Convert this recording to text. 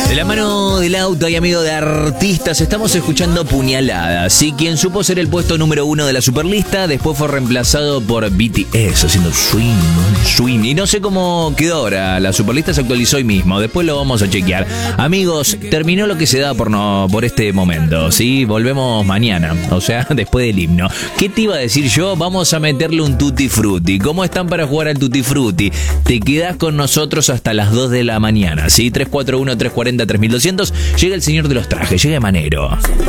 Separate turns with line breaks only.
De la mano del auto y amigo de artistas, estamos escuchando Puñalada. Sí, quien supo ser el puesto número 1 de la superlista, después fue reemplazado por BTS, haciendo swing. Y no sé cómo quedó ahora. La superlista se actualizó hoy mismo. Después lo vamos a chequear. Amigos, terminó lo que se da por este momento. Sí, volvemos mañana. O sea, después del himno. ¿Qué te iba a decir yo? Vamos a meterle un Tutti Frutti. ¿Cómo están para jugar al Tutti Frutti? Te quedás con nosotros hasta las 2 de la mañana. Sí, 341-340-3200. Llega el señor de los trajes, llega Manero.